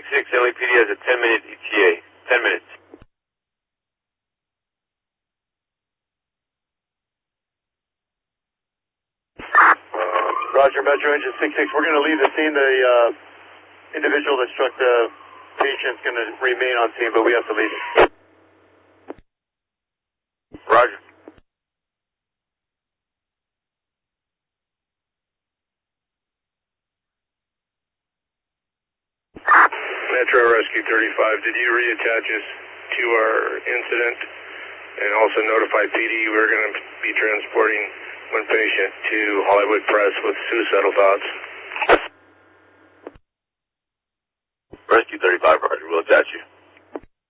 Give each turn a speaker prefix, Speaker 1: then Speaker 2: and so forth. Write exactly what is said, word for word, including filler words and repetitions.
Speaker 1: six, L A P D has a ten minute E T A. ten minutes.
Speaker 2: Roger, Metro Engine six six. We're going to leave the scene. The uh, individual that struck the patient is going to remain on scene, but we have to leave it.
Speaker 1: Roger.
Speaker 3: Metro Rescue thirty-five, did you reattach us to our incident and also notify P D we're going to be transporting one patient to Hollywood Press with suicidal thoughts?